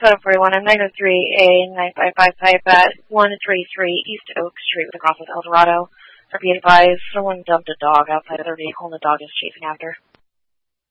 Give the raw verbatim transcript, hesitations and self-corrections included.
seven forty-one and nine oh three A nine five five five at one thirty-three East Oak Street with a cross with El Dorado. Or be advised, someone dumped a dog outside of their vehicle and the dog is chasing after.